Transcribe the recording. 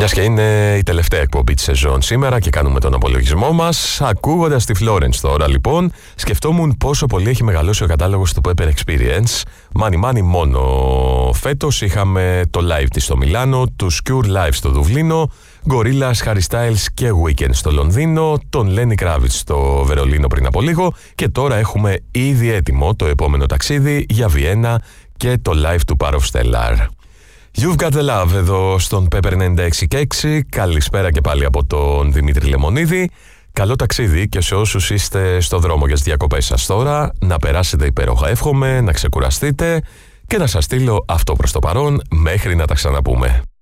Μιας και είναι η τελευταία εκπομπή της σεζόν σήμερα και κάνουμε τον απολογισμό μας, ακούγοντας τη Florence τώρα λοιπόν, σκεφτόμουν πόσο πολύ έχει μεγαλώσει ο κατάλογος του Pepper Experience. Money μόνο φέτος είχαμε το live της στο Μιλάνο, τους Cure live στο Δουβλίνο, Gorillaz, Harry Styles και Weekend στο Λονδίνο, τον Lenny Kravitz στο Βερολίνο πριν από λίγο και τώρα έχουμε ήδη έτοιμο το επόμενο ταξίδι για Βιέννα και το live του Power of Stellar. You've got the love εδώ στον Pepper 96.6. Καλησπέρα και πάλι από τον Δημήτρη Λεμονίδη. Καλό ταξίδι και σε όσους είστε στο δρόμο για τις διακοπές σας τώρα. Να περάσετε υπέροχα εύχομαι, να ξεκουραστείτε και να σας στείλω αυτό προς το παρόν μέχρι να τα ξαναπούμε.